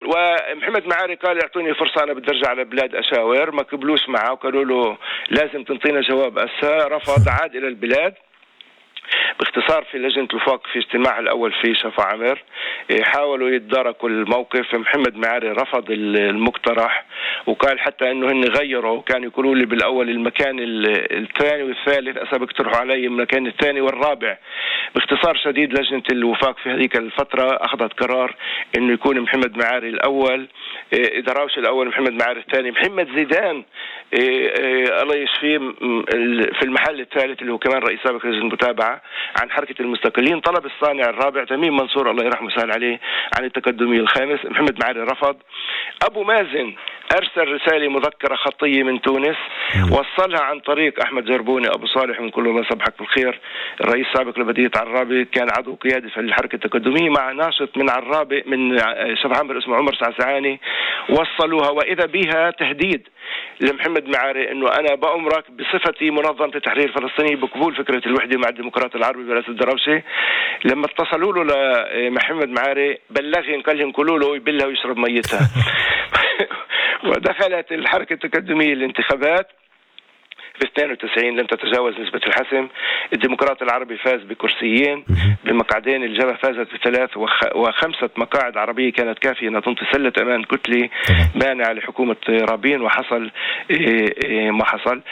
ومحمد معاري قال اعطوني فرصة، أنا بدي أرجع على بلاد أشاور. ما قبلوش معه وقالوا له لازم تنطينا جواب أسا. رفض، عاد إلى البلاد. باختصار في لجنة الوفاق في اجتماع الأول في شفا عمر حاولوا يتداركوا الموقف. محمد معاري رفض المقترح وقال حتى أنه هن غيروا، كانوا يقولوا لي بالأول المكان الثاني والثالث، أسا بيقترحوا علي المكان الثاني والرابع. باختصار شديد لجنة الوفاق في هذيك الفترة أخذت قرار أنه يكون محمد معاري الأول، دراوش الأول، محمد معاري الثاني، محمد زيدان الله يشفيه في المحل الثالث اللي هو كمان رئيس سابق لجنة المتابعة عن حركة المستقلين. طلب الصانع الرابع تميم منصور الله يرحمه سهل عليه عن التقدمي الخامس. محمد معاري رفض. أبو مازن أرسل رسالة مذكرة خطية من تونس وصلها عن طريق أحمد زربوني أبو صالح من كل الله صبحك بالخير، الرئيس السابق لبلدية عرابي، كان عضو قيادي في الحركة التقدمية مع ناشط من عرابي من شفا عمر اسمه عمر سعسعاني. وصلوها وإذا بها تهديد لمحمد معاري انه انا بأمرك بصفتي منظمة التحرير الفلسطيني بقبول فكرة الوحدة مع الديمقراط العربي برئاسة الدراوشي. لما اتصلوا له لمحمد معاري بلغهم قال لهم كلوا له يبلها ويشرب ميتها. ودخلت الحركة التقدمية الانتخابات في 92 لم تتجاوز نسبة الحسم. الديمقراط العربي فاز بكرسيين بمقعدين، الجبهة فازت بثلاث وخمسة مقاعد عربية كانت كافية أن تنطي سلة أمان كتلي مانعة لحكومة رابين، وحصل ما حصل.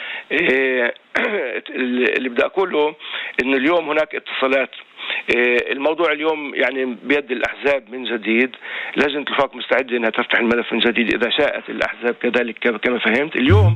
اللي بدي أقوله إنه اليوم هناك اتصالات. الموضوع اليوم يعني بيد الأحزاب من جديد. لجنة الوفاق مستعدة أنها تفتح الملف من جديد إذا شاءت الأحزاب كذلك كما فهمت. اليوم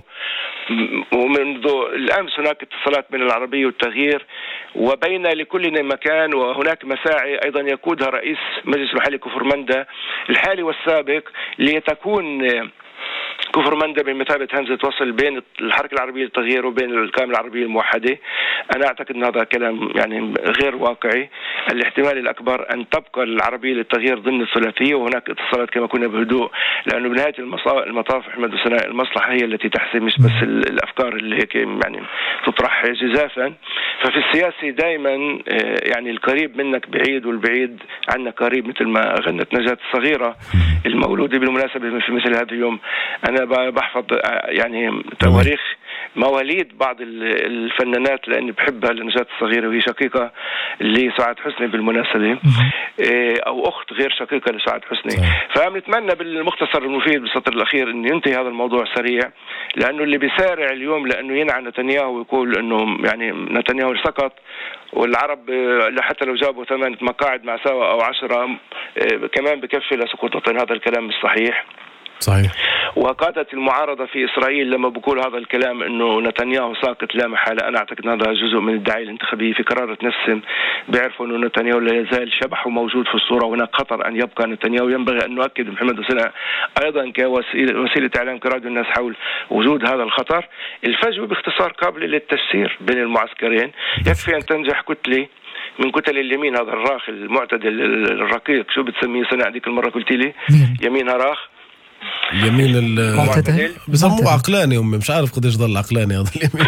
ومنذ الأمس هناك اتصالات بين العربية والتغيير وبين لكل مكان، وهناك مساعي أيضا يقودها رئيس مجلس المحلي كفرمندا الحالي والسابق لتكون كفرمندا بمثابة همزة وصل بين الحركة العربية للتغيير وبين الكامل العربية الموحدة. أنا أعتقد أن هذا كلام يعني غير واقعي. الاحتمال الأكبر أن تبقى العربية للتغيير ضمن الثلاثية وهناك اتصالات كما كنا بهدوء، لأنه بنهاية المطاف أحمد وسناء المصلحة هي التي تحسم، مش بس الأفكار اللي هيك يعني تطرح جزافا. ففي السياسة دائما يعني القريب منك بعيد والبعيد عنك قريب، مثل ما غنت نجاة الصغيرة المولودة بالمناسبة في مثل هذا اليوم. أنا بحفظ يعني تواريخ مواليد بعض الفنانات لأني بحبها، لنجاة الصغيرة وهي شقيقة لسعاد حسني بالمناسبة، أو أخت غير شقيقة لسعاد حسني. فبنتمنى بالمختصر المفيد بالسطر الأخير أن ينتهي هذا الموضوع سريع، لأنه اللي بيسارع اليوم لأنه ينعى نتنياهو ويقول أنه يعني نتنياهو سقط والعرب حتى لو جابوا 8 مقاعد مع سوا أو 10 كمان بكفي لسقوطهم. هذا الكلام مش صحيح. صحيح. وقادة المعارضة في إسرائيل لما بقول هذا الكلام إنه نتنياهو ساقط لا محالة، أنا أعتقد هذا جزء من الدعاية الانتخابية في قرارة نفسهم. بيعرفوا إنه نتنياهو لا يزال شبحه موجود في الصورة وهناك خطر أن يبقى نتنياهو. ينبغي أن نؤكد محمد وسنة أيضا كوسيلة إعلام كراديو الناس حول وجود هذا الخطر. الفجوة باختصار قابلة للتفسير بين المعسكرين. يكفي أن تنجح كتلة من كتل اليمين، هذا الراخ المعتدل الرقيق، شو بتسميه سنة هذيك المرة قلت لي يمينها راخ، يمين المعتدل بسموه عقلاني. مش عارف قديش ضل عقلاني هذا اليمين.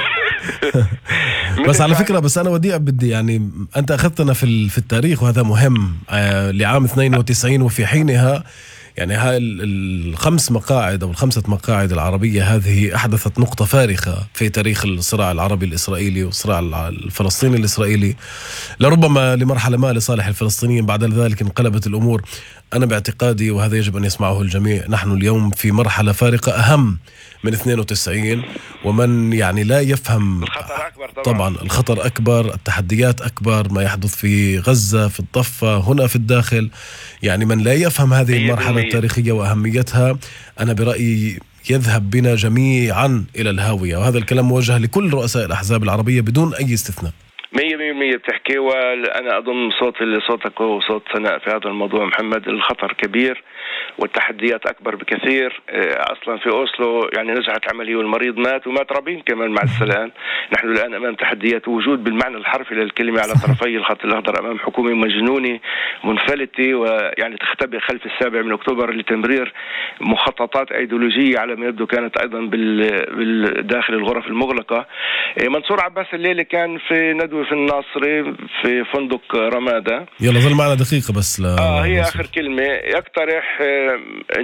بس على فكرة، بس أنا وديع بدي يعني أنت أخذتنا في التاريخ وهذا مهم لعام 92 وفي حينها يعني هاي الخمس مقاعد أو الخمسة مقاعد العربية هذه أحدثت نقطة فارقة في تاريخ الصراع العربي الإسرائيلي والصراع الفلسطيني الإسرائيلي، لربما لمرحلة ما لصالح الفلسطينيين. بعد ذلك انقلبت الأمور. أنا باعتقادي وهذا يجب أن يسمعه الجميع، نحن اليوم في مرحلة فارقة أهم من 92. ومن يعني لا يفهم الخطر أكبر طبعا الخطر أكبر، التحديات أكبر، ما يحدث في غزة في الضفة هنا في الداخل. يعني من لا يفهم هذه المرحلة التاريخية وأهميتها أنا برأيي يذهب بنا جميعا إلى الهاوية. وهذا الكلام موجه لكل رؤساء الأحزاب العربية بدون أي استثناء. 100% بتحكي، وأنا أضم صوتك وصوت سناء في هذا الموضوع. محمد الخطر كبير والتحديات أكبر بكثير. أصلا في أوسلو يعني نجحت عملية والمريض مات ومات رابين كمان مع السلام. نحن الآن أمام تحديات وجود بالمعنى الحرفي للكلمة على طرفي الخط الأخضر، أمام حكومة مجنونة منفلتة ويعني تختبئ خلف 7 أكتوبر لتمرير مخططات أيديولوجية على ما يبدو كانت أيضا بالداخل الغرف المغلقة. منصور عباس الليلة كان في ندوة في الناصري في فندق رمادة. يلا ظل معنا دقيقة بس هي آخر كلمة. يقترح